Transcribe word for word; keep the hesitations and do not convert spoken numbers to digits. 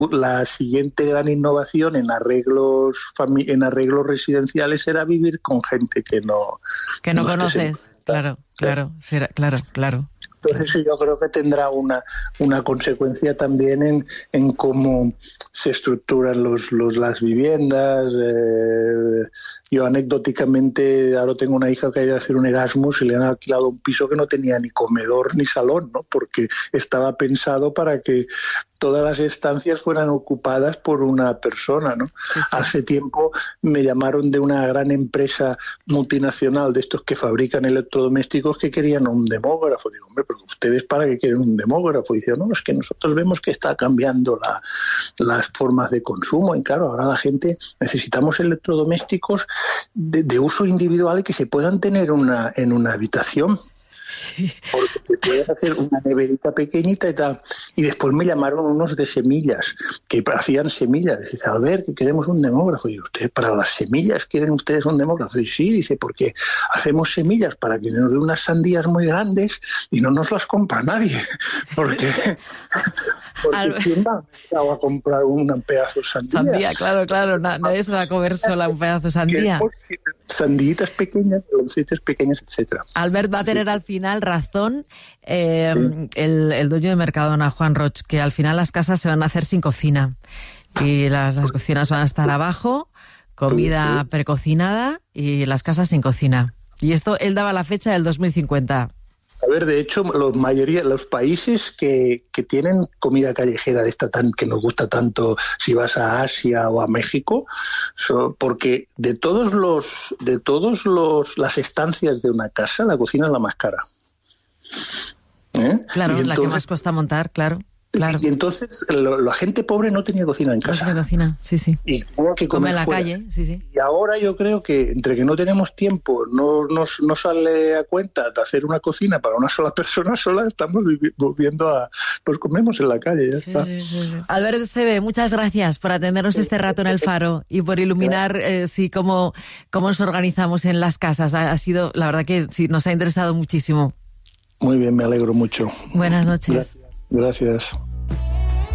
la siguiente gran innovación en arreglos fami- en arreglos residenciales era vivir con gente que no que no, no conoces. Claro, claro, será, claro, claro. Entonces yo creo que tendrá una, una consecuencia también en, en cómo se estructuran los, los, las viviendas. Eh, yo anecdóticamente ahora tengo una hija que ha ido a hacer un Erasmus y le han alquilado un piso que no tenía ni comedor ni salón, ¿no? Porque estaba pensado para que todas las estancias fueran ocupadas por una persona, ¿no? Sí, sí. Hace tiempo me llamaron de una gran empresa multinacional de estos que fabrican electrodomésticos que querían un demógrafo. Digo, hombre, pero ustedes ¿para qué quieren un demógrafo? Y dice, no, es que nosotros vemos que está cambiando la, las formas de consumo y claro, ahora la gente necesitamos electrodomésticos de, de uso individual y que se puedan tener una, en una habitación. Porque te puedes hacer una neverita pequeñita y tal. Y después me llamaron unos de semillas, que hacían semillas. Dice, a ver, que queremos un demógrafo. Y ustedes, para las semillas, ¿quieren ustedes un demógrafo? Y sí, dice, porque hacemos semillas para que nos den unas sandías muy grandes y no nos las compra nadie. Porque, porque Al... ¿quién va a comprar un pedazo de sandía? Sandía, claro, claro. Nadie se va a comer sola un pedazo de sandía. Sandías pequeñas, loncetes pequeñas, etcétera. Albert va a tener al final razón eh, sí. el, el dueño de Mercadona, Juan Roig, que al final las casas se van a hacer sin cocina y las, las cocinas van a estar abajo, comida sí, sí. precocinada y las casas sin cocina. Y esto él daba la fecha del dos mil cincuenta. A ver, de hecho, la mayoría, los países que, que tienen comida callejera de esta tan que nos gusta tanto, si vas a Asia o a México, so, porque de todos los, de todos los, las estancias de una casa, la cocina es la más cara. ¿Eh? Claro, entonces, la que más cuesta montar, claro. Claro. Y entonces lo, la gente pobre no tenía cocina en casa. No tenía cocina, sí, sí. Y tenía que comer Come en la fuera. calle, sí, sí. Y ahora yo creo que entre que no tenemos tiempo, no nos no sale a cuenta de hacer una cocina para una sola persona sola, estamos volviendo a... Pues comemos en la calle, ya sí, está. Sí, sí, sí. Albert Esteve, muchas gracias por atendernos este rato en El Faro y por iluminar eh, sí, cómo, cómo nos organizamos en las casas. Ha, ha sido, la verdad que sí, nos ha interesado muchísimo. Muy bien, me alegro mucho. Buenas noches. Gracias. Gracias.